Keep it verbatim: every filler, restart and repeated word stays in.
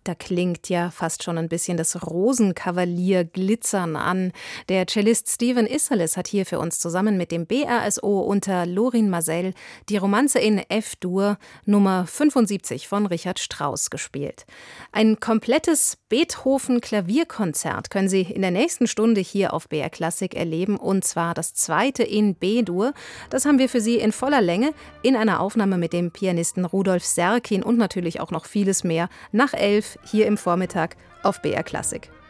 Da klingt ja fast schon ein bisschen das Rosenkavalier-Glitzern an. Der Cellist Stephen Isserlis hat hier für uns zusammen mit dem B R S O unter Lorin Maazel die Romanze in F-Dur Nummer fünfundsiebzig von Richard Strauss gespielt. Ein komplettes Beethoven-Klavierkonzert können Sie in der nächsten Stunde hier auf B R Klassik erleben, und zwar das zweite in B-Dur. Das haben wir für Sie in voller Länge in einer Aufnahme mit dem Pianisten Rudolf Serkin und natürlich auch noch vieles mehr nach elf hier im Vormittag auf B R Klassik.